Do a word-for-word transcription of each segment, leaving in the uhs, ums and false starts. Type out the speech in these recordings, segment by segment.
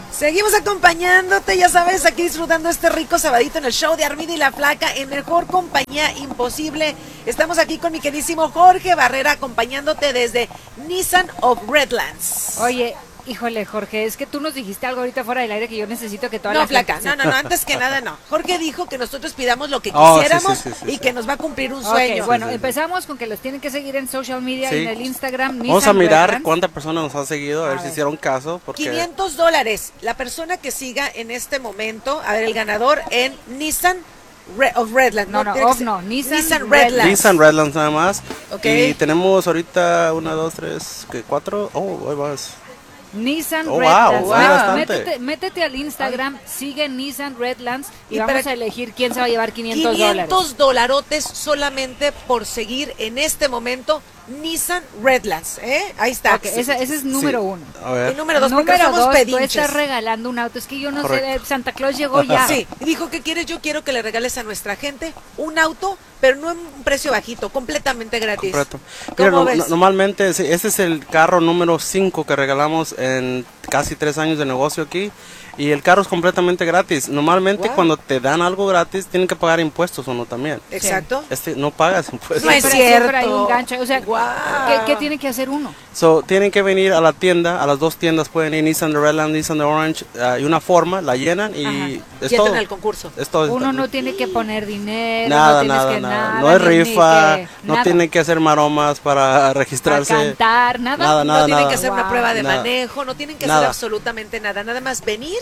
Seguimos acompañándote, ya sabes, aquí disfrutando este rico sabadito en el show de Armida y la Flaca, en mejor compañía imposible. Estamos aquí con mi queridísimo Jorge Barrera, acompañándote desde Nissan of Redlands. Oye, híjole, Jorge, es que tú nos dijiste algo ahorita fuera del aire que yo necesito que toda no, la Flaca, gente... No, no, no, antes que nada no. Jorge dijo que nosotros pidamos lo que Oh, quisiéramos sí, sí, sí, sí, y sí. que nos va a cumplir un Okay, sueño. bueno, sí, sí. empezamos con que los tienen que seguir en social media, Sí. en el Instagram. Vamos Nissan a mirar Redlands. cuántas personas nos han seguido, a ver A si ver. hicieron caso. Porque... quinientos dólares. La persona que siga en este momento, a ver, el ganador en Nissan Re- of Redlands. No, no, Tiene que of ser- no, Nissan Nissan Redlands. Redlands. Nissan Redlands nada más. Ok. Y tenemos ahorita una, dos, tres, ¿qué? Cuatro. Oh, ahí vas. Nissan Oh, wow, Redlands. wow, Mé- bastante. métete, métete al Instagram, sigue Nissan Redlands y, Y vamos para- a elegir quién se va a llevar quinientos dólares. quinientos dolarotes solamente por seguir en este momento Nissan Redlands, ¿eh? Ahí está. Ok, esa- ese es número Sí. uno. A ver. Y número dos, porque Número somos dos, tú pedinches. estás regalando un auto. Es que yo no Correcto. sé, Santa Claus llegó ya. Sí, y dijo, ¿qué quieres? Yo quiero que le regales a nuestra gente un auto, pero no en un precio bajito, completamente gratis. Correcto. ¿Cómo Mira, no- ves? no- normalmente sí, este es el carro número cinco que regalamos en casi tres años de negocio aquí. Y el carro es completamente gratis. Normalmente Wow. cuando te dan algo gratis tienen que pagar impuestos o no también. Exacto. Este no pagas impuestos. No es Siempre- cierto. siempre hay un gancho. O sea, Guau. ¿qué, qué tiene que hacer uno? So, tienen que venir a la tienda, a las dos tiendas pueden ir, Nissan de Redland, Nissan de Orange, ah, y una forma, la llenan y Ajá. es Y todo. entran al concurso. Es todo. Uno no tiene que poner dinero, Nada, no tienes nada, que nada. nada. No es ni- ni rifa, que- no nada. tienen que hacer maromas para A registrarse. cantar, nada. Nada, No nada, tienen nada. que hacer una Wow. prueba de Nada. manejo, no tienen que Nada. hacer absolutamente nada, nada más venir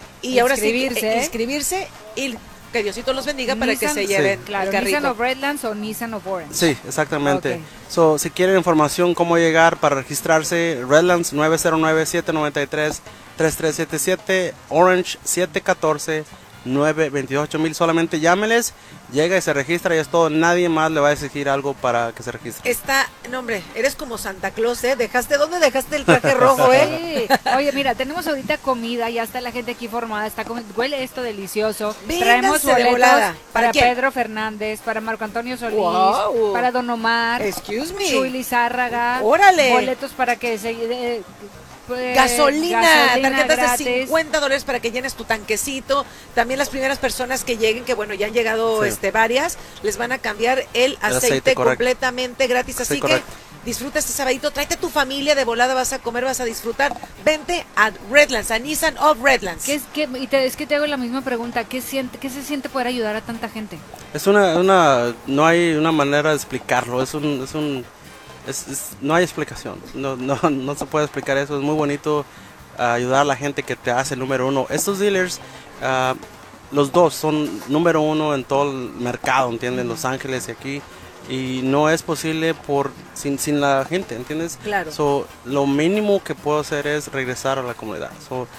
y ahora sí que, Inscribirse, eh, ¿eh? inscribirse y que Diosito los bendiga para que Nissan- se Sí. lleven Claro, el carrito. Nissan of Redlands o Nissan of Orange. Sí, exactamente. Ok. So, si quieren información cómo llegar para registrarse, Redlands nueve cero nueve, siete nueve tres, tres tres siete siete, Orange siete uno cuatro, nueve dos ocho mil, solamente llámeles, llega y se registra y es todo, nadie más le va a exigir algo para que se registre. Está, no hombre, eres como Santa Claus, ¿eh? Dejaste, ¿dónde dejaste el traje rojo, eh? Sí. Oye, mira, tenemos ahorita comida, ya está la gente aquí formada, está comi- huele esto delicioso. Vénganse Traemos de boletos volada. ¿Para para quién? Pedro Fernández, para Marco Antonio Solís, Wow. para Don Omar, Excuse me. Chuy Lizárraga. Órale. Boletos para que se... eh, pues, Gasolina, tarjetas gratis. de cincuenta dólares para que llenes tu tanquecito. También las primeras personas que lleguen, que bueno, ya han llegado Sí. este varias, les van a cambiar el aceite, aceite, correcto. completamente gratis. Sí, Así que correcto. disfruta este sabadito, tráete a tu familia de volada, vas a comer, vas a disfrutar. Vente a Redlands, a Nissan of Redlands. ¿Qué es, qué- y te, es que te hago la misma pregunta, ¿qué, siente, ¿qué se siente poder ayudar a tanta gente? Es una, una, no hay una manera de explicarlo, es un, es un, es- es- no hay explicación, no, no, no se puede explicar eso, es muy bonito ah, ayudar a la gente que te hace el número uno. Estos dealers, ah, los dos son número uno en todo el mercado, ¿entiendes? Los Ángeles y aquí, y no es posible por sin, sin la gente, ¿entiendes? Claro. So, lo mínimo que puedo hacer es regresar a la comunidad. So,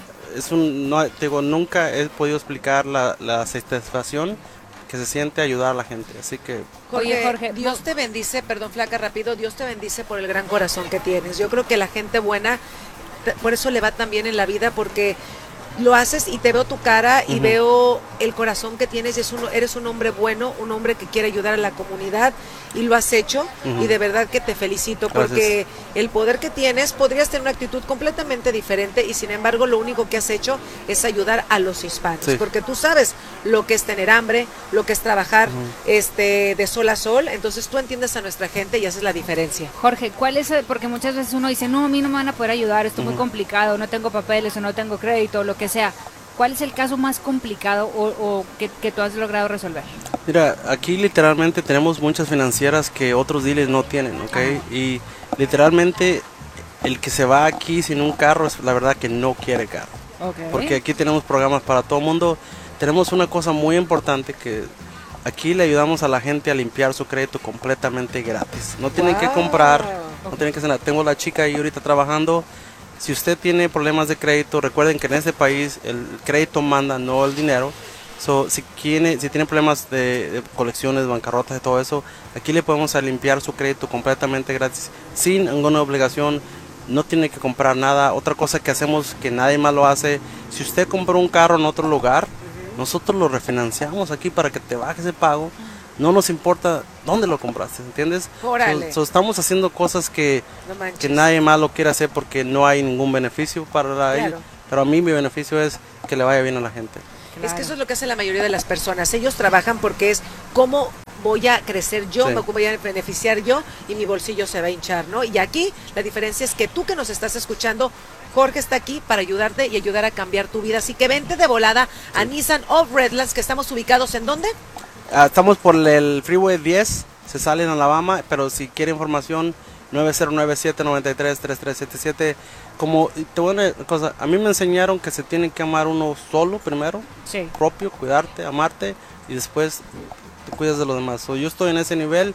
es un, no, te digo, nunca he podido explicar la, la satisfacción que se siente ayudar a la gente, así que Jorge, Oye, Jorge, Dios no- te bendice, perdón, flaca, rápido, Dios te bendice por el gran corazón que tienes. Yo creo que la gente buena, te- por eso le va tan bien en la vida, porque lo haces y te veo tu cara y Ujú. veo el corazón que tienes y es un, eres un hombre bueno, un hombre que quiere ayudar a la comunidad y lo has hecho Ujú. y de verdad que te felicito Gracias. porque el poder que tienes, podrías tener una actitud completamente diferente y sin embargo lo único que has hecho es ayudar a los hispanos, Sí. porque tú sabes lo que es tener hambre, lo que es trabajar este de sol a sol, entonces tú entiendes a nuestra gente y haces la diferencia. Jorge, ¿cuál es? el- Porque muchas veces uno dice, no, a mí no me van a poder ayudar, esto es muy complicado, no tengo papeles o no tengo crédito, lo que sea. ¿Cuál es el caso más complicado o, o que, que tú has logrado resolver? mira, aquí literalmente tenemos muchas financieras que otros dealers no tienen, ¿ok? Ajá. Y literalmente el que se va aquí sin un carro es la verdad que no quiere carro, Okay. porque aquí tenemos programas para todo el mundo. Tenemos una cosa muy importante que aquí le ayudamos a la gente a limpiar su crédito completamente gratis. No tienen que Wow. comprar, no tienen que hacer nada. Tengo la chica ahí ahorita trabajando. Si usted tiene problemas de crédito, recuerden que en este país el crédito manda, no el dinero. So, si tiene, si tiene problemas de, de colecciones, bancarrotas y todo eso, aquí le podemos a limpiar su crédito completamente gratis, sin ninguna obligación. No tiene que comprar nada. Otra cosa que hacemos que nadie más lo hace, si usted compró un carro en otro lugar, nosotros lo refinanciamos aquí para que te baje ese pago. No nos importa dónde lo compraste, ¿entiendes? Órale. So- so estamos haciendo cosas que, No manches. que nadie más lo quiere hacer porque no hay ningún beneficio para Claro. ellos. pero a mí mi beneficio es que le vaya bien a la gente. Claro. Es que eso es lo que hace la mayoría de las personas. Ellos trabajan porque es cómo voy a crecer yo, sí. me voy a beneficiar yo y mi bolsillo se va a hinchar, ¿no? Y aquí la diferencia es que tú que nos estás escuchando, Jorge está aquí para ayudarte y ayudar a cambiar tu vida. Así que vente de volada sí. a Nissan of Redlands, que estamos ubicados ¿en dónde? Uh, estamos por el Freeway diez, se sale en Alabama, pero si quiere información, nueve cero nueve siete nueve tres tres tres siete siete. Como te voy a decir una cosa, a mí me enseñaron que se tiene que amar uno solo primero, sí. propio, cuidarte, amarte y después te cuidas de los demás. So, yo estoy en ese nivel.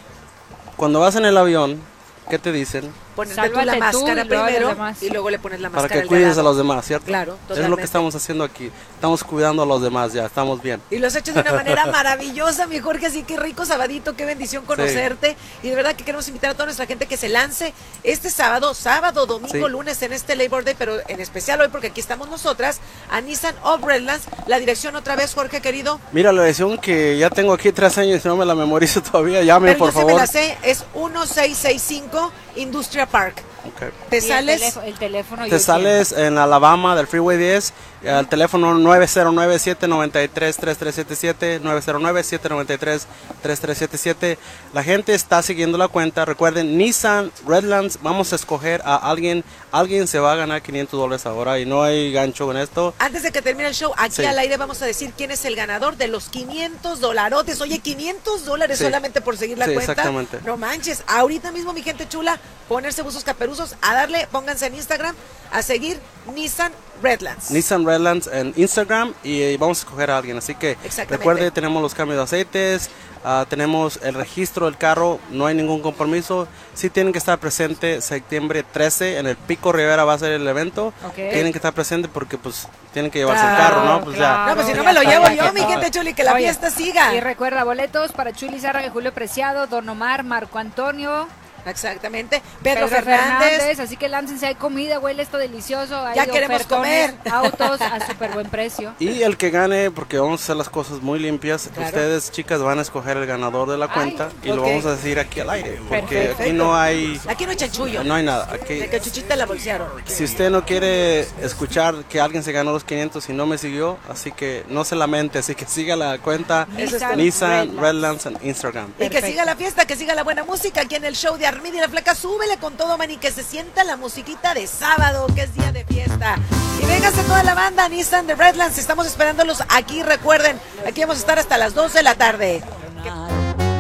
Cuando vas en el avión, ¿qué te dicen? Ponerte tú la máscara tú y primero y luego le pones la máscara. Para que cuides a los demás, ¿cierto? Claro, totalmente. Es lo que estamos haciendo aquí. Estamos cuidando a los demás ya, estamos bien. Y lo has hecho de una manera maravillosa, mi Jorge, así que rico sabadito, qué bendición conocerte. Sí. Y de verdad que queremos invitar a toda nuestra gente que se lance este sábado, sábado, domingo, sí. lunes en este Labor Day, pero en especial hoy porque aquí estamos nosotras, a Nissan of Redlands. La dirección otra vez, Jorge, querido. Mira, la dirección que ya tengo aquí tres años y no me la memorizo todavía, llame pero por yo favor. Se me la sé, es dieciséis sesenta y cinco Industria Park. Okay. Te sales el teléfono, el teléfono te sales quiero. En Alabama del Freeway diez, uh-huh. al teléfono nueve cero nueve siete nueve tres tres tres siete siete, nueve cero nueve siete nueve tres tres tres siete siete. La gente está siguiendo la cuenta. Recuerden, Nissan Redlands, vamos a escoger a alguien, alguien se va a ganar quinientos dólares ahora y no hay gancho con esto. Antes de que termine el show, aquí sí. al aire vamos a decir quién es el ganador de los quinientos dolarotes. Oye, quinientos dólares sí. solamente por seguir la sí, cuenta. Exactamente. No manches, ahorita mismo mi gente chula, ponerse buzos caperuzos, a darle, pónganse en Instagram, a seguir Nissan Redlands. Nissan Redlands en Instagram y eh, vamos a escoger a alguien. Así que recuerde, tenemos los cambios de aceites, uh, tenemos el registro del carro, no hay ningún compromiso. Sí tienen que estar presentes septiembre trece, en el Pico Rivera va a ser el evento. Okay. Tienen que estar presentes porque pues tienen que llevarse claro, el carro, ¿no? Pues claro, ya. No, pues si no me lo llevo yo, mi gente chuli, que la Oye, fiesta siga. Y recuerda, boletos para Chuli Zárraga, Julio Preciado, Don Omar, Marco Antonio. Exactamente, Pedro, Pedro Fernández. Fernández. Así que láncense, hay comida, huele esto delicioso. Hay ya queremos comer. Autos a súper buen precio. Y el que gane, porque vamos a hacer las cosas muy limpias, claro. ustedes, chicas, van a escoger el ganador de la cuenta. Ay, y okay. lo vamos a decir aquí al aire. Porque perfecto. Aquí no hay... Aquí no hay chanchullo. No hay nada. Aquí, de que Chuchita la bolsearon. Si usted no quiere escuchar que alguien se ganó los quinientos y no me siguió, así que no se lamente, así que siga la cuenta Nissan, Nissan Redlands en Instagram. Y perfecto. Que siga la fiesta, que siga la buena música aquí en el show de Armida y la Flaca. Súbele con todo, man, y que se sienta la musiquita de sábado, que es día de fiesta. Y véngase toda la banda Nissan de Redlands, estamos esperándolos aquí, recuerden, aquí vamos a estar hasta las dos de la tarde.